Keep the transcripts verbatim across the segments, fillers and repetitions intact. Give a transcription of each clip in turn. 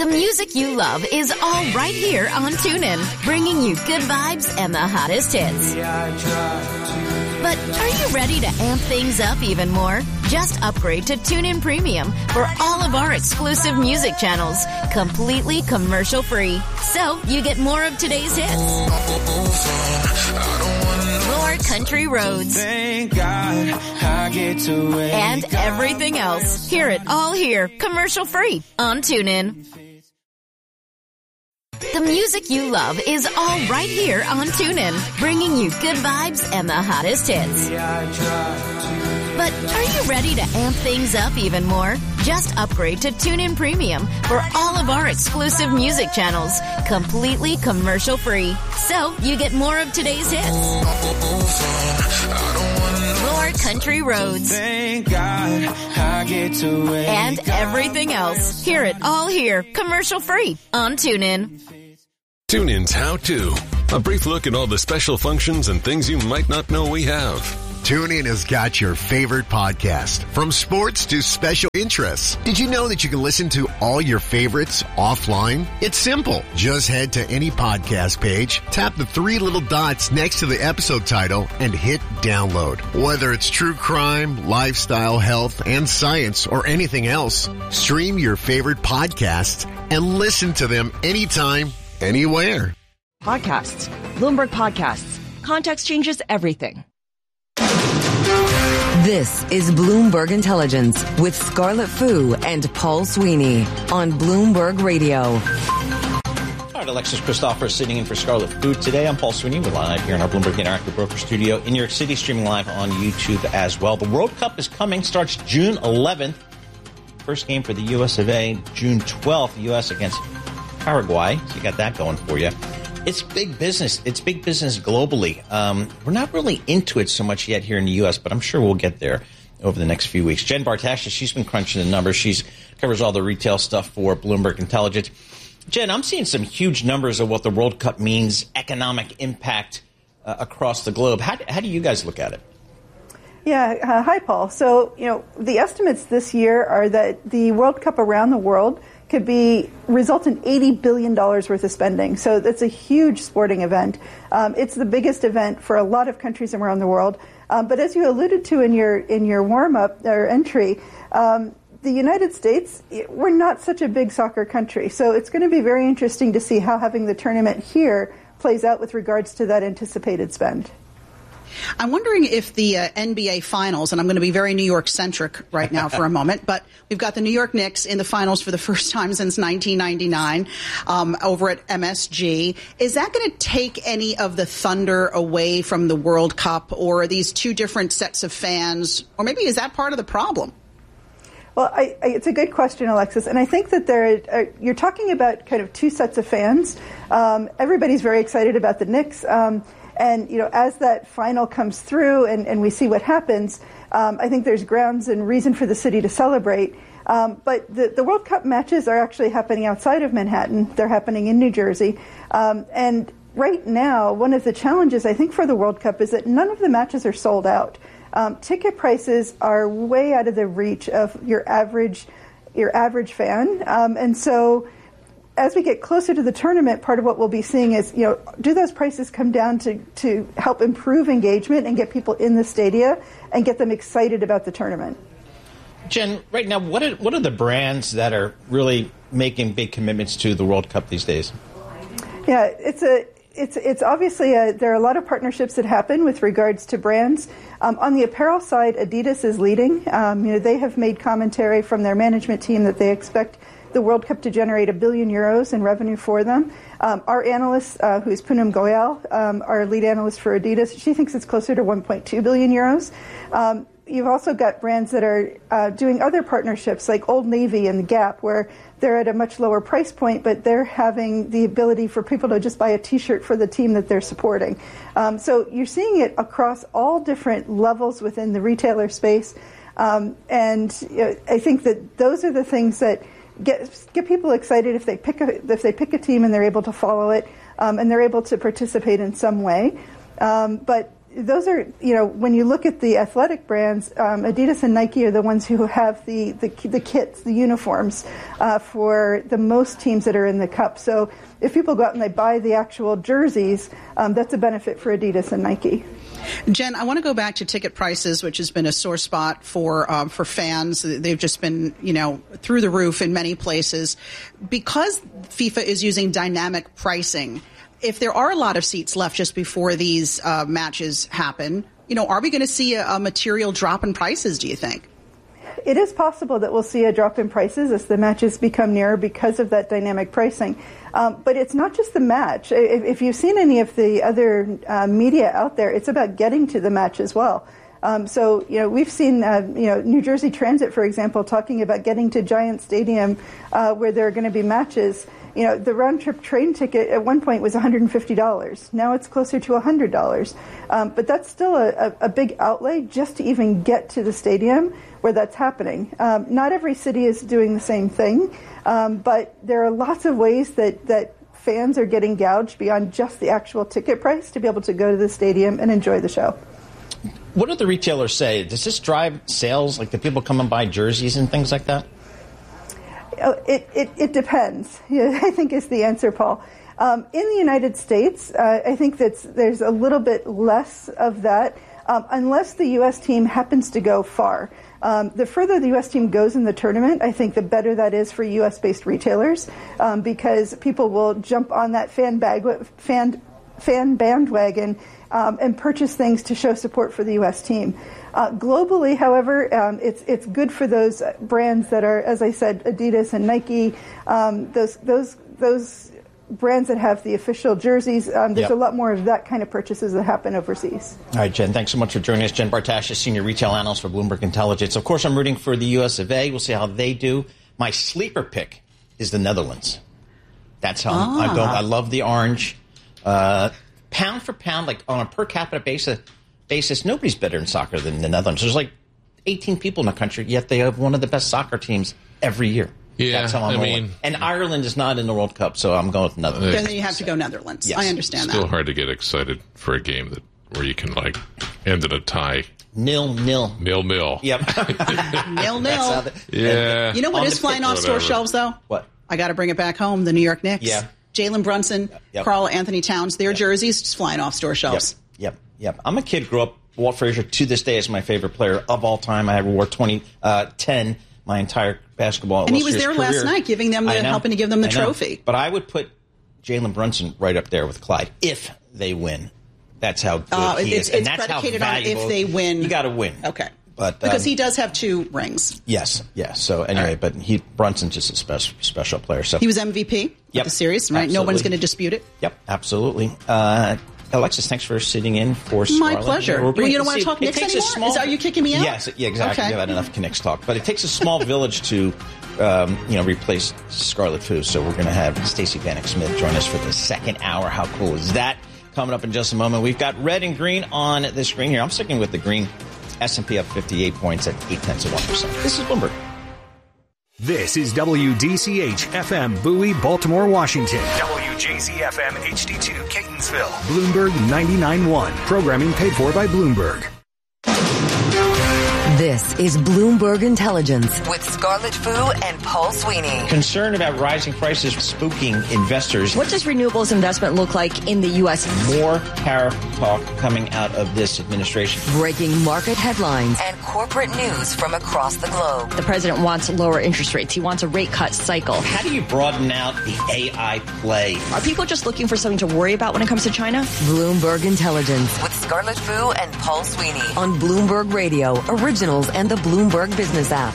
The music you love is all right here on TuneIn, bringing you good vibes and the hottest hits. But are you ready to amp things up even more? Just upgrade to TuneIn Premium for all of our exclusive music channels, completely commercial-free. So you get more of today's hits, more country roads, Thank God I get to wake and everything else. Hear it all here, commercial-free on TuneIn. The music you love is all right here on TuneIn, bringing you good vibes and the hottest hits. But are you ready to amp things up even more? Just upgrade to TuneIn Premium for all of our exclusive music channels, completely commercial-free. So you get more of today's hits, more country roads, Thank God I get to wake and everything else. Hear it all here, commercial-free on TuneIn. TuneIn's How To. A brief look at all the special functions and things you might not know we have. TuneIn has got your favorite podcast, from sports to special interests. Did you know that you can listen to all your favorites offline? It's simple. Just head to any podcast page, tap the three little dots next to the episode title, and hit download. Whether it's true crime, lifestyle, health, and science, or anything else, stream your favorite podcasts and listen to them anytime, anywhere. Podcasts. Bloomberg Podcasts. Context changes everything. This is Bloomberg Intelligence with Scarlett Fu and Paul Sweeney on Bloomberg Radio. All right, Alexis Christopher sitting in for Scarlett Fu today. I'm Paul Sweeney. We're live here in our Bloomberg Interactive Broker Studio in New York City, streaming live on YouTube as well. The World Cup is coming, starts June eleventh. First game for the U S of A, June twelfth, U S against Paraguay. So you got that going for you. It's big business. It's big business globally. Um, we're not really into it so much yet here in the U S, but I'm sure we'll get there over the next few weeks. Jen Bartasha, she's been crunching the numbers. She covers all the retail stuff for Bloomberg Intelligence. Jen, I'm seeing some huge numbers of what the World Cup means, economic impact uh, across the globe. How, how do you guys look at it? Yeah. Uh, hi, Paul. So, you know, the estimates this year are that the World Cup around the world could be result in eighty billion dollars worth of spending. So that's a huge sporting event. Um, it's the biggest event for a lot of countries around the world. Um, but as you alluded to in your in your warm-up or entry, um, the United States, we're not such a big soccer country. So it's going to be very interesting to see how having the tournament here plays out with regards to that anticipated spend. I'm wondering if the uh, N B A Finals, and I'm going to be very New York-centric right now for a moment, but we've got the New York Knicks in the Finals for the first time since nineteen ninety-nine um, over at M S G. Is that going to take any of the thunder away from the World Cup, or are these two different sets of fans, or maybe is that part of the problem? Well, I, I, it's a good question, Alexis, and I think that there are, you're talking about kind of two sets of fans. Um, everybody's very excited about the Knicks. Um, And, you know, as that final comes through and, and we see what happens, um, I think there's grounds and reason for the city to celebrate. Um, but the, the World Cup matches are actually happening outside of Manhattan. They're happening in New Jersey. Um, and right now, one of the challenges, I think, for the World Cup is that none of the matches are sold out. Um, ticket prices are way out of the reach of your average, your average fan. Um, and so as we get closer to the tournament, part of what we'll be seeing is, you know, do those prices come down to, to help improve engagement and get people in the stadia and get them excited about the tournament? Jen, right now, what are, what are the brands that are really making big commitments to the World Cup these days? Yeah, it's a it's it's obviously a, there are a lot of partnerships that happen with regards to brands. Um, on the apparel side, Adidas is leading. Um, you know, they have made commentary from their management team that they expect the World Cup to generate a billion euros in revenue for them. Um, our analyst, uh, who is Poonam Goyal, um, our lead analyst for Adidas, she thinks it's closer to one point two billion euros. Um, you've also got brands that are uh, doing other partnerships like Old Navy and The Gap, where they're at a much lower price point, but they're having the ability for people to just buy a T-shirt for the team that they're supporting. Um, so you're seeing it across all different levels within the retailer space. Um, and you know, I think that those are the things that get get people excited if they pick a if they pick a team and they're able to follow it, um, and they're able to participate in some way. Um, but those are, you know, when you look at the athletic brands, um, Adidas and Nike are the ones who have the, the, the kits, the uniforms uh, for the most teams that are in the Cup. So if people go out and they buy the actual jerseys, um, that's a benefit for Adidas and Nike. Jen, I want to go back to ticket prices, which has been a sore spot for um, for fans. They've just been, you know, through the roof in many places. Because FIFA is using dynamic pricing, if there are a lot of seats left just before these uh, matches happen, you know, are we going to see a, a material drop in prices, do you think? It is possible that we'll see a drop in prices as the matches become nearer because of that dynamic pricing. Um, but it's not just the match. If, if you've seen any of the other uh, media out there, it's about getting to the match as well. Um, so, you know, we've seen, uh, you know, New Jersey Transit, for example, talking about getting to Giant Stadium uh, where there are going to be matches. You know, the round-trip train ticket at one point was one hundred fifty dollars. Now it's closer to one hundred dollars. Um, but that's still a, a, a big outlay just to even get to the stadium where that's happening. Um, not every city is doing the same thing, um, but there are lots of ways that, that fans are getting gouged beyond just the actual ticket price to be able to go to the stadium and enjoy the show. What do the retailers say? Does this drive sales, like the people come and buy jerseys and things like that? It, it, it depends, yeah, I think is the answer, Paul. Um, in the United States, uh, I think that's, there's a little bit less of that, um, unless the U S team happens to go far. Um, the further the U S team goes in the tournament, I think the better that is for U S-based retailers, um, because people will jump on that fan, bag, fan, fan bandwagon um, and purchase things to show support for the U S team. Uh, globally, however, um, it's it's good for those brands that are, as I said, Adidas and Nike, um, those those those brands that have the official jerseys. Um, there's yep. a lot more of that kind of purchases that happen overseas. All right, Jen, thanks so much for joining us. Jen Bartasha, Senior Retail Analyst for Bloomberg Intelligence. Of course, I'm rooting for the U S of A. We'll see how they do. My sleeper pick is the Netherlands. That's how ah. I, don't, I love the orange. Uh, pound for pound, like on a per capita basis, basis, nobody's better in soccer than the Netherlands. There's like eighteen people in the country, yet they have one of the best soccer teams every year. Yeah, That's how I'm I rolling. mean, and Ireland is not in the World Cup, so I'm going with Netherlands. Then you have to go Netherlands. Yes. I understand Still that. Still hard to get excited for a game that where you can like end in a tie. Nil nil. Nil nil. Yep. nil nil. Yeah. You know what is flying off store shelves though? What? I got to bring it back home. The New York Knicks. Yeah. Jalen Brunson, yep. Karl Anthony Towns. Their yep. jerseys just flying off store shelves. Yep. Yep. Yep. I'm a kid. Grew up. Walt Frazier to this day is my favorite player of all time. I wore twenty ten my entire basketball. And he was there career. last night, giving them the helping to give them the trophy. But I would put Jalen Brunson right up there with Clyde if they win. That's how good uh, he it's, is, and it's that's predicated how on if they win. You got to win. Okay. But, because um, he does have two rings. Yes, yes. So anyway, right. but he Brunson's just a special special player. So he was M V P of yep, the series, right? Absolutely. No one's going to dispute it. Yep, absolutely. Uh, Alexis, thanks for sitting in for Scarlett. My pleasure. Well, you don't want to talk Knicks anymore? Small, Is, are you kicking me out? Yes, yeah, exactly. Okay. I've had enough Knicks talk. But it takes a small village to, um, you know, replace Scarlett Fu. So we're going to have Stacey Vanek Smith join us for the second hour. How cool is that? Coming up in just a moment. We've got red and green on the screen here. I'm sticking with the green. S and P up fifty-eight points at eight tenths of one percent. This is Bloomberg. This is W D C H F M Bowie, Baltimore, Washington. W J Z F M H D two Catonsville. Bloomberg ninety-nine point one. Programming paid for by Bloomberg. This is Bloomberg Intelligence with Scarlett Fu and Paul Sweeney. Concern about rising prices spooking investors. What does renewables investment look like in the U S? More tariff talk coming out of this administration. Breaking market headlines and corporate news from across the globe. The president wants lower interest rates. He wants a rate cut cycle. How do you broaden out the A I play? Are people just looking for something to worry about when it comes to China? Bloomberg Intelligence with Scarlett Fu and Paul Sweeney on Bloomberg Radio, originals and the Bloomberg Business app.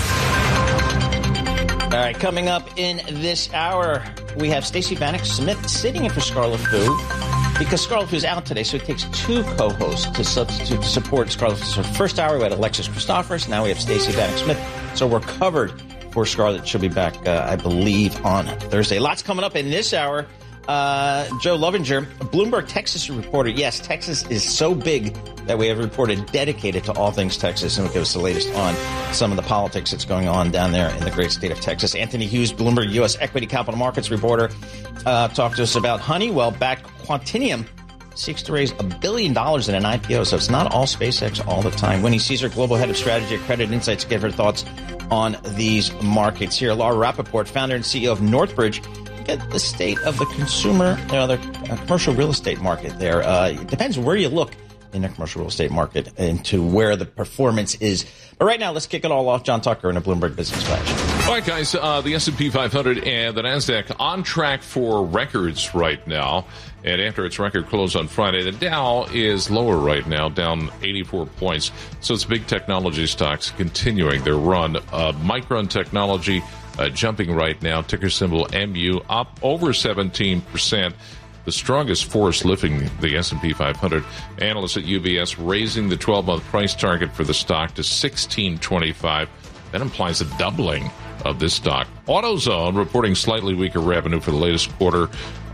All right, coming up in this hour, we have Stacey Vanek Smith sitting in for Scarlett Fu because Scarlett Fu is out today, so it takes two co-hosts to substitute to support Scarlett Fu. So first hour, we had Alexis Christophers. Now we have Stacey Vanek Smith. So we're covered for Scarlett. She'll be back, uh, I believe, on Thursday. Lots coming up in this hour. Uh, Joe Lovinger, a Bloomberg Texas reporter. Yes, Texas is so big that we have a reporter dedicated to all things Texas, and will give us the latest on some of the politics that's going on down there in the great state of Texas. Anthony Hughes, Bloomberg U S Equity Capital Markets reporter, uh, talked to us about Honeywell-backed Quantinuum seeks to raise a billion dollars in an I P O, so it's not all SpaceX all the time. Winnie Caesar, Global Head of Strategy at Credit Insights, gave her thoughts on these markets here. Laura Rappaport, founder and C E O of Northbridge, get the state of the consumer, you know, the uh, commercial real estate market there. Uh, it depends where you look in the commercial real estate market and to where the performance is. But right now, let's kick it all off. John Tucker in a Bloomberg Business Flash. All right, guys, uh, the S and P five hundred and the NASDAQ on track for records right now. And after its record close on Friday, the Dow is lower right now, down eighty-four points. So it's big technology stocks continuing their run. Uh, Micron Technology uh, jumping right now, ticker symbol M U, up over seventeen percent. The strongest force lifting the S and P five hundred. Analysts at U B S raising the twelve-month price target for the stock to sixteen twenty-five. That implies a doubling of this stock. AutoZone reporting slightly weaker revenue for the latest quarter.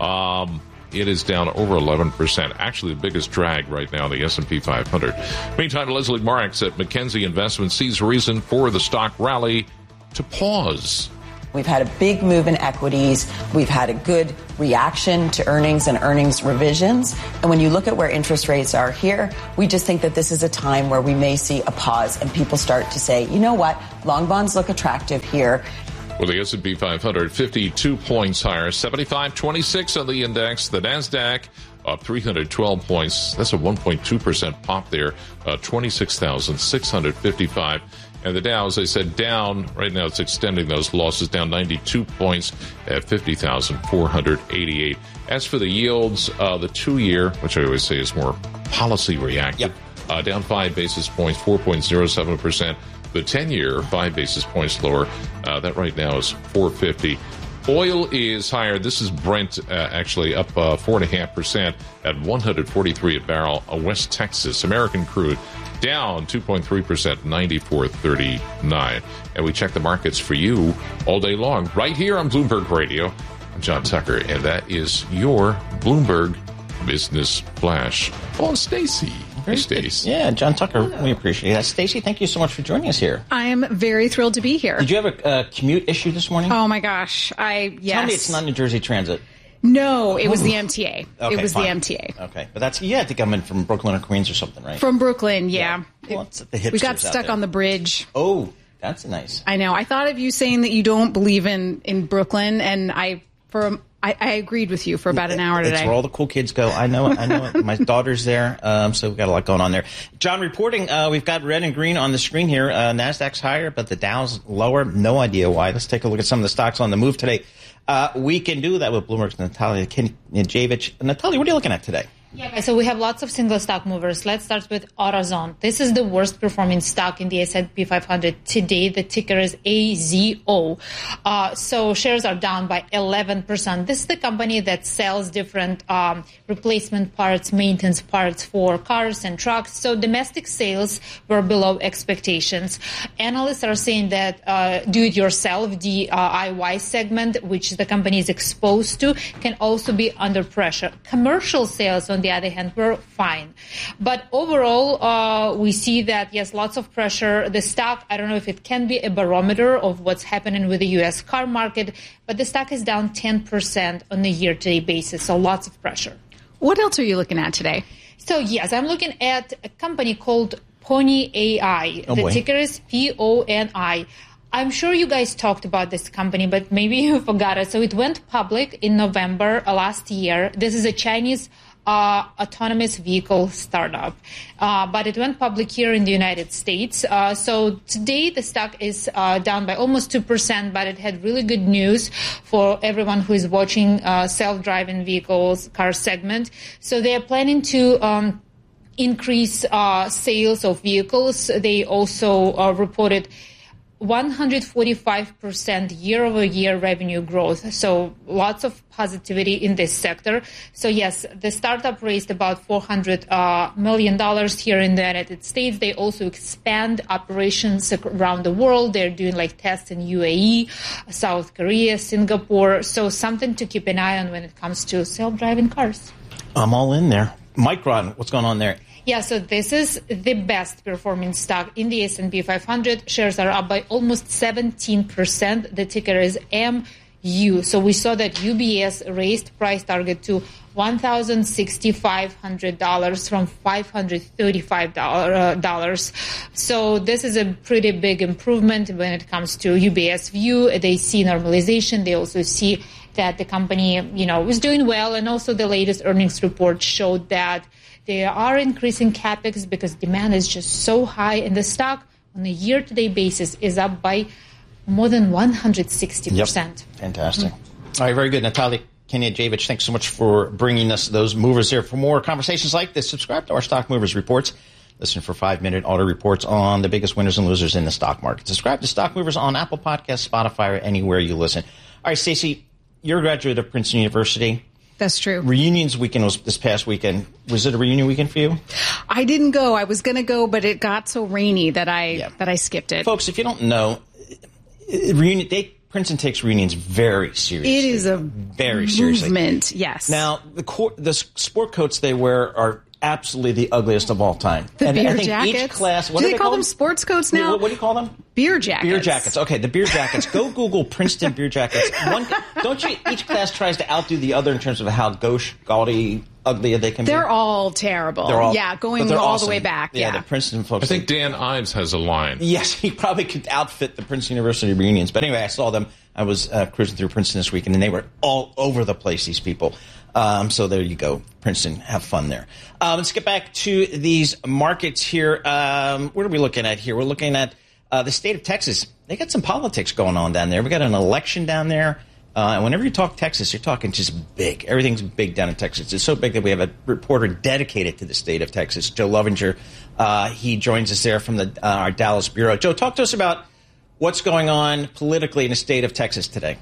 Um, it is down over eleven percent. Actually, the biggest drag right now, the S and P five hundred. Meantime, Leslie Marks at McKenzie Investments sees reason for the stock rally to pause. We've had a big move in equities. We've had a good reaction to earnings and earnings revisions. And when you look at where interest rates are here, we just think that this is a time where we may see a pause and people start to say, you know what, long bonds look attractive here. Well, the S and P five hundred, fifty-two points higher, seventy-five twenty-six on the index. The NASDAQ up three hundred twelve points. That's a one point two percent pop there, uh, twenty-six thousand six hundred fifty-five. And the Dow, as I said, down. Right now it's extending those losses, down ninety-two points at fifty thousand four hundred eighty-eight. As for the yields, uh, the two-year, which I always say is more policy reactive, yep. uh, down five basis points, four point oh seven percent. The ten-year, five basis points lower. Uh, that right now is four fifty. Oil is higher. This is Brent, uh, actually up uh, four point five percent at one hundred forty-three a barrel. Uh, West Texas, American crude, down two point three percent, ninety-four thirty-nine. And we check the markets for you all day long, right here on Bloomberg Radio. I'm John Tucker, and that is your Bloomberg Business Flash. Oh, Stacy. Hey, Stacy. Yeah, John Tucker, we appreciate that. Stacy, thank you so much for joining us here. I am very thrilled to be here. Did you have a uh, commute issue this morning? Oh, my gosh. I, yes. Tell me it's not New Jersey Transit. No, it was the M T A. Okay, it was fine. the M T A. Okay, but that's, you had to come in from Brooklyn or Queens or something, right? From Brooklyn, yeah. yeah. Well, it's the hipsters we got stuck on the bridge. Oh, that's nice. I know. I thought of you saying that you don't believe in, in Brooklyn, and I, for I, I agreed with you for about an hour today. It's where all the cool kids go. I know it. I know it. My daughter's there, um, so we've got a lot going on there. John, reporting, uh, we've got red and green on the screen here. Uh, NASDAQ's higher, but the Dow's lower. No idea why. Let's take a look at some of the stocks on the move today. Uh, we can do that with Bloomberg's Natalia Kinjavich. Natalia, what are you looking at today? Yeah, guys, so we have lots of single stock movers. Let's start with AutoZone. This is the worst performing stock in the S and P five hundred today. The ticker is A Z O. Uh, so shares are down by eleven percent. This is the company that sells different um, replacement parts, maintenance parts for cars and trucks. So domestic sales were below expectations. Analysts are saying that uh, do-it-yourself, D I Y segment, which the company is exposed to, can also be under pressure. Commercial sales, on the other hand, were fine. But overall, uh, we see that, yes, lots of pressure. The stock, I don't know if it can be a barometer of what's happening with the U S car market, but the stock is down ten percent on a year-to-date basis, so lots of pressure. What else are you looking at today? So, yes, I'm looking at a company called Pony A I. Oh, the boy. ticker is P O N I. I'm sure you guys talked about this company, but maybe you forgot it. So it went public in November uh, last year. This is a Chinese Uh, autonomous vehicle startup. Uh, but it went public here in the United States. Uh, so today the stock is uh, down by almost two percent, but it had really good news for everyone who is watching uh, self-driving vehicles, car segment. So they are planning to um, increase uh, sales of vehicles. They also uh, reported one hundred forty-five percent year-over-year revenue growth. So lots of positivity in this sector. So yes, the startup raised about four hundred uh, million dollars here in the United States. They also expand operations around the world. They're doing like tests in U A E, South Korea, Singapore. So something to keep an eye on when it comes to self-driving cars. I'm all in there. Micron, what's going on there? Yeah, so this is the best performing stock in the S and P five hundred. Shares are up by almost seventeen percent. The ticker is M U. So we saw that U B S raised price target to one thousand sixty-five hundred dollars from five hundred thirty-five dollars. So this is a pretty big improvement when it comes to U B S View. They see normalization. They also see that the company, you know, is doing well. And also the latest earnings report showed that they are increasing capex because demand is just so high, and the stock on a year-to-date basis is up by more than one hundred sixty percent. Yep. Fantastic. Mm-hmm. All right, very good. Natalia Keniajevich, thanks so much for bringing us those movers here. For more conversations like this, subscribe to our Stock Movers Reports. Listen for five-minute auto reports on the biggest winners and losers in the stock market. Subscribe to Stock Movers on Apple Podcasts, Spotify, or anywhere you listen. All right, Stacey, you're a graduate of Princeton University. That's true. Reunions weekend was this past weekend. Was it a reunion weekend for you? I didn't go. I was going to go, but it got so rainy that I yeah. that I skipped it. Folks, if you don't know, reunion they Princeton takes reunions very seriously. It is a very seriously. movement, yes. Now, the cor- the sport coats they wear are absolutely the ugliest of all time. The and beer I think jackets. Each class, what do do they call them? Sports coats now? What, what do you call them? Beer jackets. Beer jackets. Okay, the beer jackets. Go Google Princeton beer jackets. One, don't you? Each class tries to outdo the other in terms of how gauche, gaudy, ugly they can they're be. They're all terrible. They're all, yeah, going all awesome. the way back. Yeah, yeah, the Princeton folks. I think Dan Ives has a line. Yes, he probably could outfit the Princeton University reunions. But anyway, I saw them. I was uh, cruising through Princeton this weekend, and they were all over the place, these people. Um, so there you go. Princeton, have fun there. Um, let's get back to these markets here. Um, what are we looking at here? We're looking at uh, the state of Texas. They got some politics going on down there. We got an election down there. Uh, and whenever you talk Texas, you're talking just big. Everything's big down in Texas. It's so big that we have a reporter dedicated to the state of Texas, Joe Lovinger. Uh, he joins us there from the uh, our Dallas bureau. Joe, talk to us about what's going on politically in the state of Texas today.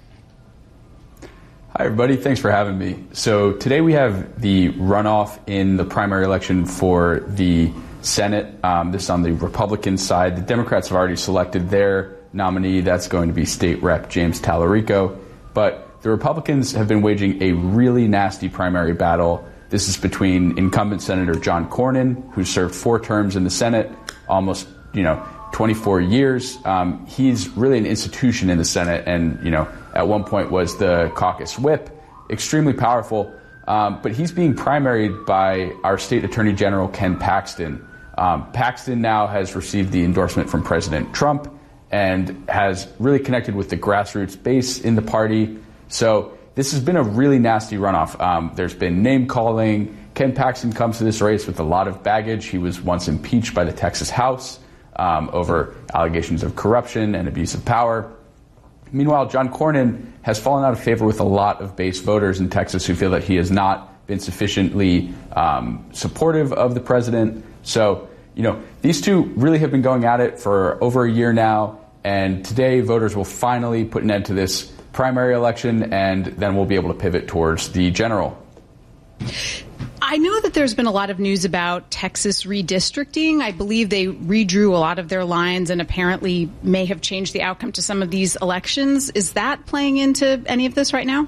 Hi, everybody. Thanks for having me. So today we have the runoff in the primary election for the Senate. Um, this is on the Republican side. The Democrats have already selected their nominee. That's going to be State Rep James Tallarico. But the Republicans have been waging a really nasty primary battle. This is between incumbent Senator John Cornyn, who served four terms in the Senate, almost, you know, twenty-four years. Um, he's really an institution in the Senate and, you know, at one point was the caucus whip, extremely powerful. Um, but he's being primaried by our state attorney general, Ken Paxton. Um, Paxton now has received the endorsement from President Trump and has really connected with the grassroots base in the party. So this has been a really nasty runoff. Um, there's been name calling. Ken Paxton comes to this race with a lot of baggage. He was once impeached by the Texas House um, over allegations of corruption and abuse of power. Meanwhile, John Cornyn has fallen out of favor with a lot of base voters in Texas who feel that he has not been sufficiently um, supportive of the president. So, you know, these two really have been going at it for over a year now. And today, voters will finally put an end to this primary election, and then we'll be able to pivot towards the general. I know that there's been a lot of news about Texas redistricting. I believe they redrew a lot of their lines and apparently may have changed the outcome to some of these elections. Is that playing into any of this right now?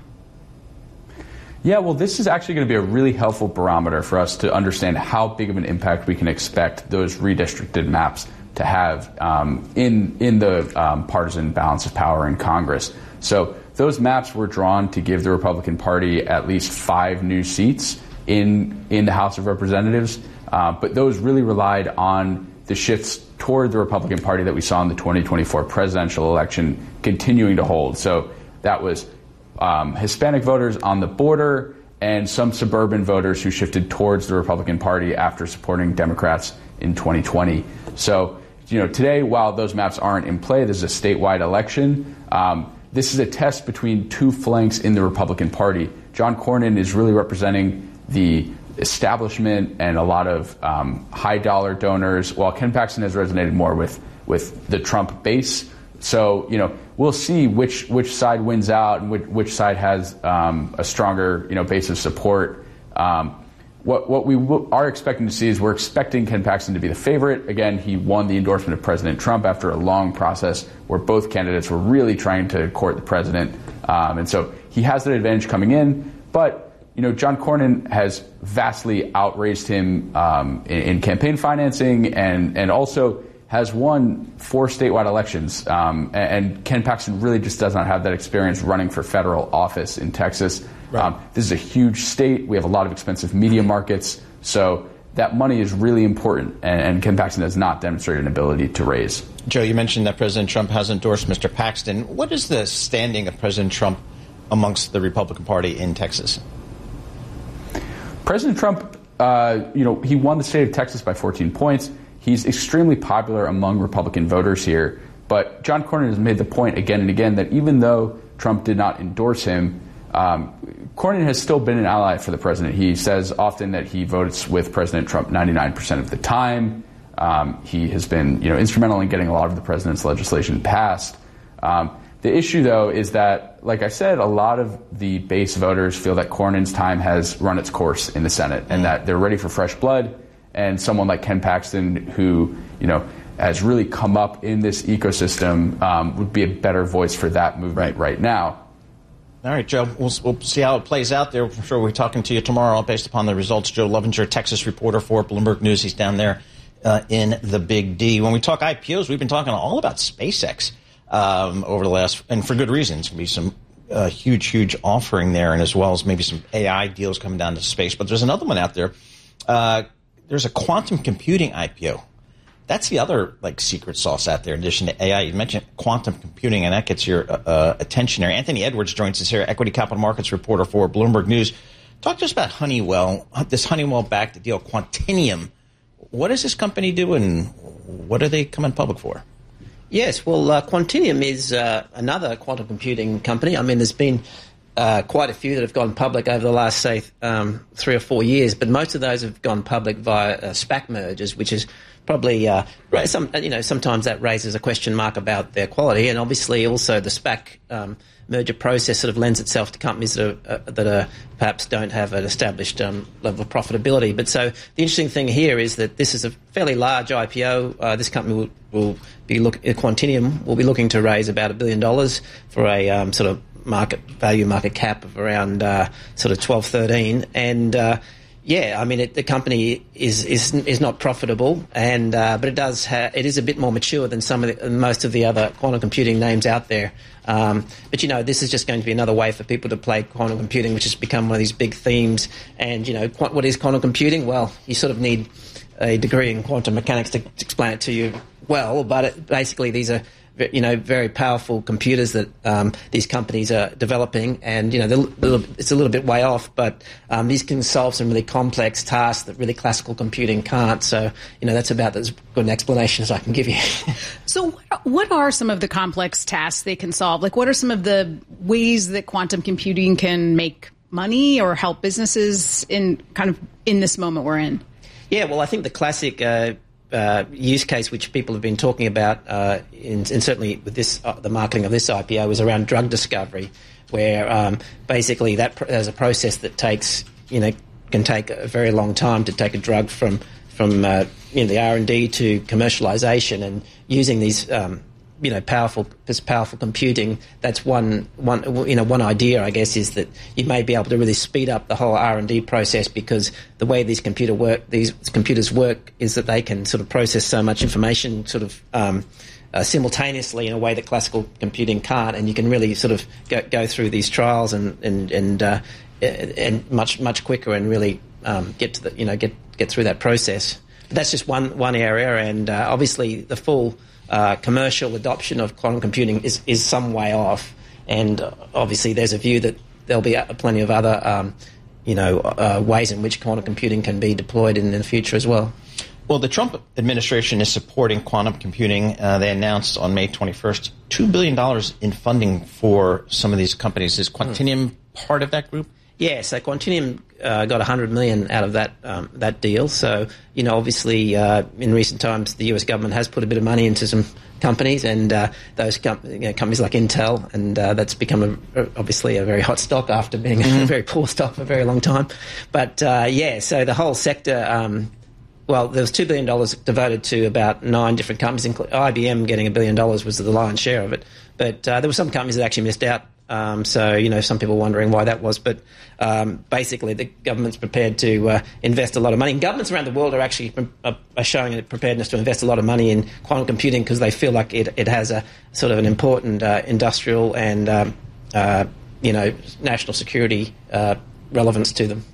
Yeah, well, this is actually going to be a really helpful barometer for us to understand how big of an impact we can expect those redistricted maps to have um, in in the um, partisan balance of power in Congress. So those maps were drawn to give the Republican Party at least five new seats in in the House of Representatives, uh, but those really relied on the shifts toward the Republican Party that we saw in the twenty twenty-four presidential election continuing to hold. So that was um, Hispanic voters on the border and some suburban voters who shifted towards the Republican Party after supporting Democrats in twenty twenty. So, you know, today, while those maps aren't in play, this is a statewide election. Um, this is a test between two flanks in the Republican Party. John Cornyn is really representing the establishment and a lot of um, high-dollar donors, while Ken Paxton has resonated more with, with the Trump base. So, you know, we'll see which which side wins out and which, which side has um, a stronger, you know, base of support. Um, what what we w- are expecting to see is we're expecting Ken Paxton to be the favorite. Again, he won the endorsement of President Trump after a long process where both candidates were really trying to court the president. Um, and so he has that advantage coming in. But you know, John Cornyn has vastly outraised him um, in, in campaign financing, and, and also has won four statewide elections, um, and, and Ken Paxton really just does not have that experience running for federal office in Texas. Right. Um, this is a huge state. We have a lot of expensive media markets, so that money is really important, and, and Ken Paxton has not demonstrated an ability to raise. Joe, you mentioned that President Trump has endorsed Mister Paxton. What is the standing of President Trump amongst the Republican Party in Texas? President Trump, uh, you know, he won the state of Texas by fourteen points. He's extremely popular among Republican voters here. But John Cornyn has made the point again and again that even though Trump did not endorse him, um, Cornyn has still been an ally for the president. He says often that he votes with President Trump ninety-nine percent of the time. Um, he has been, you know, instrumental in getting a lot of the president's legislation passed. Um, the issue, though, is that, like I said, a lot of the base voters feel that Cornyn's time has run its course in the Senate and that they're ready for fresh blood. And someone like Ken Paxton, who, you know, has really come up in this ecosystem, um, would be a better voice for that movement right, right now. All right, Joe, we'll, we'll see how it plays out there. I'm sure we'll be talking to you tomorrow based upon the results. Joe Lovinger, Texas reporter for Bloomberg News. He's down there uh, in the Big D. When we talk I P Os, we've been talking all about SpaceX um, over the last, and for good reason. It's going to be some uh, huge, huge offering there, and as well as maybe some A I deals coming down to space. But there's another one out there. Uh, there's a quantum computing I P O. That's the other like secret sauce out there. In addition to A I, you mentioned quantum computing, and that gets your uh, attention there. Anthony Edwards joins us here, equity capital markets reporter for Bloomberg News. Talk to us about Honeywell, this Honeywell-backed deal, Quantinuum. What does this company do, and what are they coming public for? Yes, well, uh, Quantinuum is uh, another quantum computing company. I mean, there's been uh, quite a few that have gone public over the last, say, um, three or four years, but most of those have gone public via uh, SPAC mergers, which is probably, uh, some, you know, sometimes that raises a question mark about their quality, and obviously also the SPAC um, merger process sort of lends itself to companies that are, uh, that are perhaps don't have an established um, level of profitability. But so the interesting thing here is that this is a fairly large I P O. Uh, this company will, will be look, Quantinuum will be looking to raise about a billion dollars for a um, sort of market value, market cap of around uh, sort of twelve, thirteen, and uh, yeah, I mean, it, the company is is is not profitable, and uh, but it does ha- it is a bit more mature than some of the, most of the other quantum computing names out there. Um, but you know, this is just going to be another way for people to play quantum computing, which has become one of these big themes. And you know, qu- what is quantum computing? Well, you sort of need a degree in quantum mechanics to, to explain it to you well. But it, basically, these are you know, very powerful computers that um, these companies are developing, and you know, they're, they're, it's a little bit way off, but um, these can solve some really complex tasks that really classical computing can't. So, you know, that's about as good an explanation as I can give you. So, what are some of the complex tasks they can solve? Like, what are some of the ways that quantum computing can make money or help businesses in kind of in this moment we're in? Yeah, well, I think the classic Uh, Uh, use case which people have been talking about, uh, in, and certainly with this, uh, the marketing of this I P O, is around drug discovery, where um, basically that pr- there's a process that takes, you know, can take a very long time to take a drug from from uh, you know, the R and D to commercialization, and using these um, you know powerful this powerful computing. That's one one you know one idea, I guess, is that you may be able to really speed up the whole R and D process, because the way these computer work these computers work is that they can sort of process so much information sort of um, uh, simultaneously in a way that classical computing can't, and you can really sort of go, go through these trials and and and uh, and much much quicker, and really um, get to the you know get get through that process. But that's just one one area, and uh, obviously the full Uh, commercial adoption of quantum computing is, is some way off, and uh, obviously there's a view that there'll be uh, plenty of other, um, you know, uh, ways in which quantum computing can be deployed in, in the future as well. Well, the Trump administration is supporting quantum computing. Uh, they announced on May twenty-first two billion dollars in funding for some of these companies. Is Quantinuum hmm. part of that group? Yeah, so Quantinuum uh, got one hundred million dollars out of that um, that deal. So, you know, obviously uh, in recent times the U S government has put a bit of money into some companies, and uh, those com- you know, companies like Intel, and uh, that's become a, a, obviously a very hot stock after being mm-hmm. a very poor stock for a very long time. But, uh, yeah, so the whole sector, um, well, there was two billion dollars devoted to about nine different companies, including I B M getting a billion dollars was the lion's share of it. But uh, there were some companies that actually missed out Um, so, you know, some people are wondering why that was. But um, basically, the government's prepared to uh, invest a lot of money. And governments around the world are actually uh, are showing a preparedness to invest a lot of money in quantum computing because they feel like it, it has a sort of an important uh, industrial and, um, uh, you know, national security uh, relevance to them.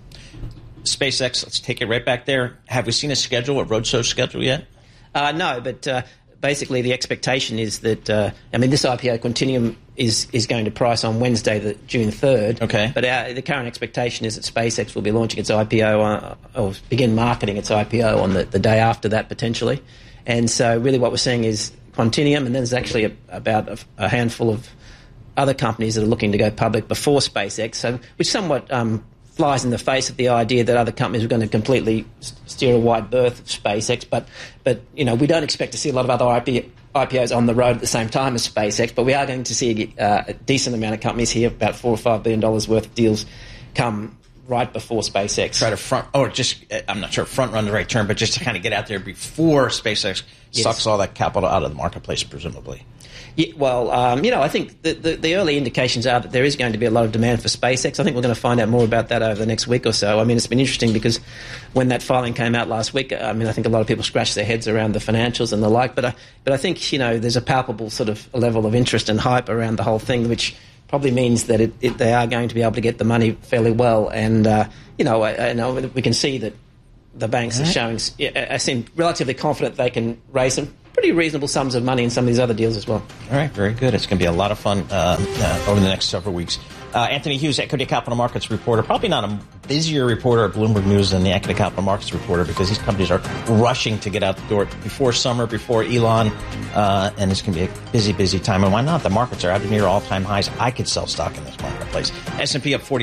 SpaceX, let's take it right back there. Have we seen a schedule, a roadshow schedule yet? Uh, no, but uh, basically the expectation is that, uh, I mean, this I P O, Quantinuum, is, is going to price on Wednesday, the June third. Okay. But our, the current expectation is that SpaceX will be launching its I P O, on, or begin marketing its I P O on the, the day after that, potentially. And so really what we're seeing is Quantinuum, and then there's actually a, about a, a handful of other companies that are looking to go public before SpaceX, so which somewhat um, flies in the face of the idea that other companies are going to completely steer a wide berth of SpaceX. But, but you know, we don't expect to see a lot of other I P, I P Os on the road at the same time as SpaceX, but we are going to see uh, a decent amount of companies here, about four or five billion dollars worth of deals, come right before SpaceX. Try to front, or just, I'm not sure front run the right term, but just to kind of get out there before SpaceX yes. sucks all that capital out of the marketplace, presumably. Yeah, well, um, you know, I think the, the, the early indications are that there is going to be a lot of demand for SpaceX. I think we're going to find out more about that over the next week or so. I mean, it's been interesting because when that filing came out last week, I mean, I think a lot of people scratched their heads around the financials and the like. But I, but I think, you know, there's a palpable sort of level of interest and hype around the whole thing, which probably means that it, it, they are going to be able to get the money fairly well. And, uh, you know, I, I know we can see that the banks right. are showing, I seem relatively confident they can raise some pretty reasonable sums of money in some of these other deals as well. All right, very good. It's going to be a lot of fun uh, uh, over the next several weeks. Uh, Anthony Hughes, Equity Capital Markets reporter, probably not a busier reporter at Bloomberg News than the Equity Capital Markets reporter because these companies are rushing to get out the door before summer, before Elon, uh, and it's going to be a busy, busy time. And why not? The markets are out near all-time highs. I could sell stock in this marketplace. S and P up forty.